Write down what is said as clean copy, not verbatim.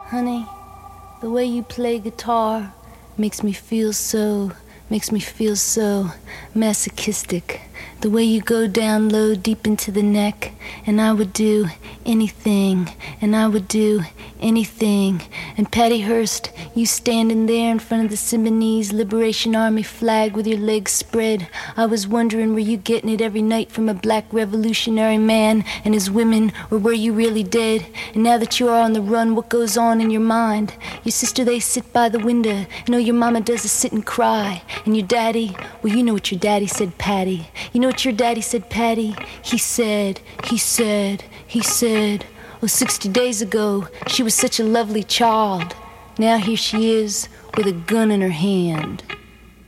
Honey, the way you play guitar makes me feel so masochistic. The way you go down low deep into the neck, and I would do anything. And Patty Hearst, you standing there in front of the Symbionese Liberation Army flag with your legs spread. I was wondering, were you getting it every night from a black revolutionary man and his women, or were you really dead? And now that you are on the run, what goes on in your mind? Your sister, they sit by the window, and all your mama does is sit and cry. And your daddy, well, you know what your daddy said, Patty. You know what your daddy said, Patty? He said, oh, 60 days ago, she was such a lovely child. Now here she is with a gun in her hand.